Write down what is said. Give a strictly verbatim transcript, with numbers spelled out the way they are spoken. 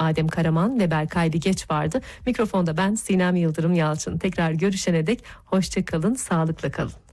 Adem Karaman ve Berkay Bigeç vardı. Mikrofonda ben Sinem Yıldırım Yalçın. Tekrar görüşene dek hoşça kalın, sağlıkla kalın.